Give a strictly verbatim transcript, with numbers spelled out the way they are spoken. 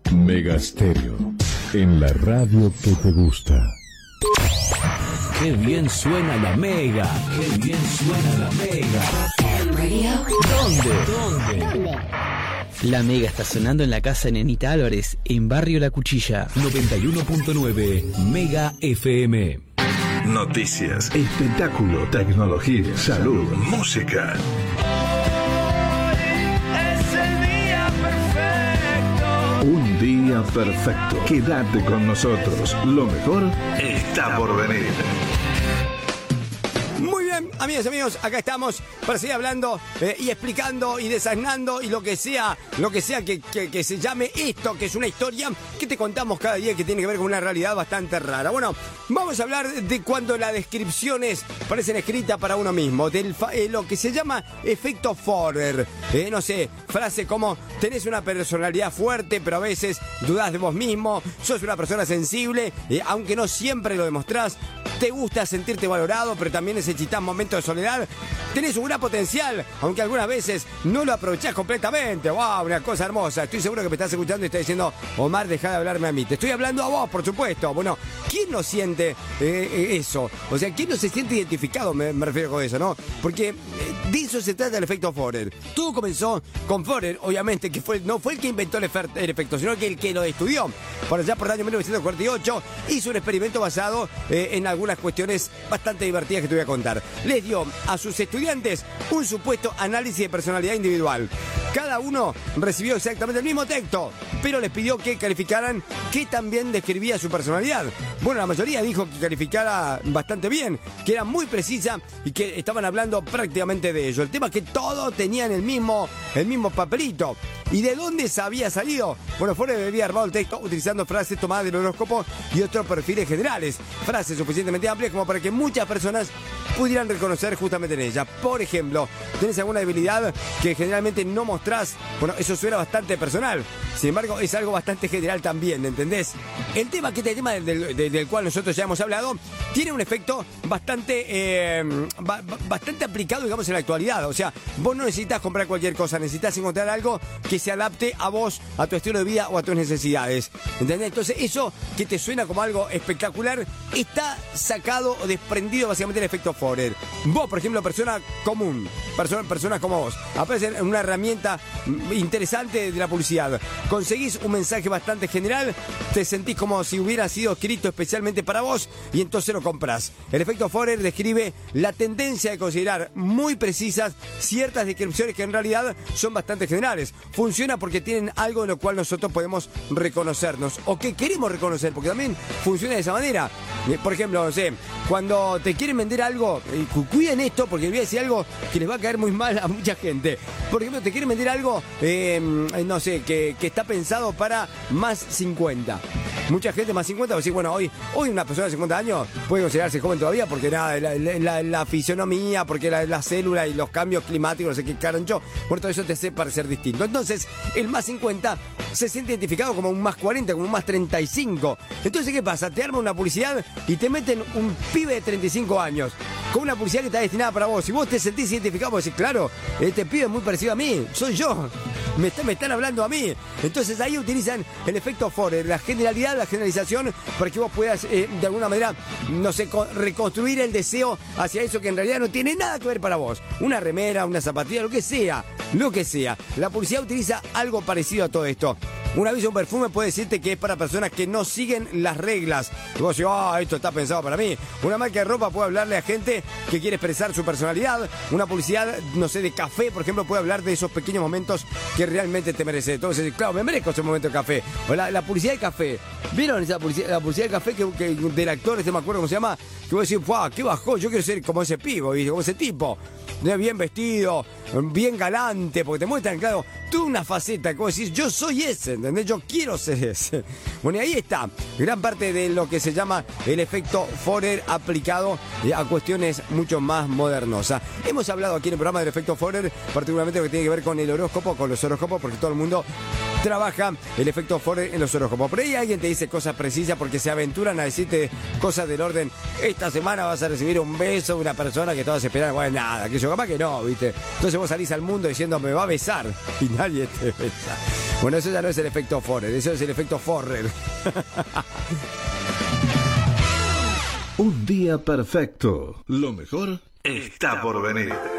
Mega Stereo, en la radio que te gusta. ¡Qué bien suena la Mega! ¡Qué bien suena la Mega! ¿Dónde? ¿Dónde? La Mega está sonando en la casa de Nenita Álvarez, en Barrio La Cuchilla. noventa y uno punto nueve Mega F M. Noticias, espectáculo, tecnología, salud, música. Es el día perfecto. Un día perfecto. Quédate con nosotros. Lo mejor está por venir. Muy bien, amigas y amigos, acá estamos para seguir hablando eh, y explicando y desasnando y lo que sea, lo que sea que, que, que se llame esto, que es una historia que te contamos cada día que tiene que ver con una realidad bastante rara. Bueno, vamos a hablar de cuando las descripciones parecen escritas para uno mismo, de eh, lo que se llama efecto Forer. Eh, no sé, frase como tenés una personalidad fuerte, pero a veces dudás de vos mismo, sos una persona sensible, eh, aunque no siempre lo demostrás. Te gusta sentirte valorado, pero también necesitas momentos de soledad. Tenés un gran potencial, aunque algunas veces no lo aprovechás completamente. ¡Wow! Una cosa hermosa. Estoy seguro que me estás escuchando y estás diciendo, Omar, deja de hablarme a mí. Te estoy hablando a vos, por supuesto. Bueno, ¿quién no siente eh, eso? O sea, ¿quién no se siente identificado? Me, me refiero con eso, ¿no? Porque eh, de eso se trata el efecto Forer. Todo comenzó con Forer, obviamente, que fue, no fue el que inventó el, efer, el efecto, sino que el que lo estudió. Por allá por el año mil novecientos cuarenta y ocho, hizo un experimento basado eh, en algunas cuestiones bastante divertidas que te voy a contar. Les dio a sus estudiantes un supuesto análisis de personalidad individual. Cada uno recibió exactamente el mismo texto, pero les pidió que calificaran qué también describía su personalidad. Bueno, la mayoría dijo que calificara bastante bien, que era muy precisa y que estaban hablando prácticamente de ello. El tema es que todos tenían el mismo, el mismo papelito. ¿Y de dónde se había salido? Bueno, Forer había armado el texto utilizando frases tomadas del horóscopo y otros perfiles generales. Frases suficientemente amplias como para que muchas personas pudieran reconocer justamente en ella. Por ejemplo, ¿tenés alguna debilidad que generalmente no mostrás? Bueno, eso suena bastante personal. Sin embargo, es algo bastante general también, ¿entendés? El tema, que este tema del, del, del cual nosotros ya hemos hablado, tiene un efecto bastante, eh, ba, bastante aplicado, digamos, en la actualidad. O sea, vos no necesitas comprar cualquier cosa, necesitas encontrar algo que se adapte a vos, a tu estilo de vida o a tus necesidades. ¿Entendés? Entonces, eso que te suena como algo espectacular, está sacado o desprendido básicamente del efecto Forer. Vos, por ejemplo, persona común, persona, personas como vos, aparecen en una herramienta interesante de la publicidad. Conseguís un mensaje bastante general, te sentís como si hubiera sido escrito especialmente para vos y entonces lo comprás. El efecto Forer describe la tendencia de considerar muy precisas ciertas descripciones que en realidad son bastante generales. Funciona porque tienen algo en lo cual nosotros podemos reconocernos o que queremos reconocer, porque también funciona de esa manera. Por ejemplo, no sé, cuando te quieren vender algo, cuiden esto porque les voy a decir algo que les va a caer muy mal a mucha gente. Por ejemplo, te quieren vender algo, eh, no sé, que, que está pensado para más cincuenta. Mucha gente más cincuenta va a decir, bueno, hoy, hoy una persona de cincuenta años puede considerarse joven todavía porque nada, la, la, la, la fisionomía, porque la, la célula y los cambios climáticos, no sé qué carancho, por todo eso te hace parecer distinto. Entonces, el más cincuenta se siente identificado como un más cuarenta, como un más treinta y cinco. Entonces, ¿qué pasa? Te arman una publicidad y te meten un pibe de treinta y cinco años con una publicidad que está destinada para vos. Si vos te sentís identificado, vos decís, claro, este pibe es muy parecido a mí, soy yo. Me, está, me están hablando a mí. Entonces ahí utilizan el efecto Forer, la generalidad, la generalización, para que vos puedas eh, de alguna manera, no sé, reconstruir el deseo hacia eso que en realidad no tiene nada que ver para vos. Una remera, una zapatilla, lo que sea, lo que sea. La publicidad utiliza algo parecido a todo esto. Un aviso, un perfume puede decirte que es para personas que no siguen las reglas. Y vos decís, ah, oh, esto está pensado para mí. Una marca de ropa puede hablarle a gente que quiere expresar su personalidad. Una publicidad, no sé, de café, por ejemplo, puede hablar de esos pequeños momentos que realmente te mereces. Entonces, claro, me merezco ese momento de café. O la, la publicidad de café. ¿Vieron esa publicidad, la publicidad de café que, que del actor, este me acuerdo cómo se llama? Que vos decís, ¡guau! ¡Qué bajó! Yo quiero ser como ese pibo, ¿viste? Como ese tipo. Bien vestido, bien galante, porque te muestran, claro, tú una faceta que vos decís, yo soy ese, ¿entendés? Yo quiero ser ese. Bueno, y ahí está, gran parte de lo que se llama el efecto Forer aplicado a cuestiones mucho más modernosas. Hemos hablado aquí en el programa del efecto Forer, particularmente lo que tiene que ver con el horóscopo, con los horóscopos, porque todo el mundo trabaja el efecto Forer en los horóscopos. Por ahí alguien te dice cosas precisas porque se aventuran a decirte cosas del orden, esta semana vas a recibir un beso de una persona que todas esperan, bueno, nada, que yo capaz que no, ¿viste? Entonces vos salís al mundo diciendo, me va a besar, y nadie te besa. Bueno, eso ya no es el efecto Forer, eso es el efecto Forrer. Un día perfecto. Lo mejor está por venir.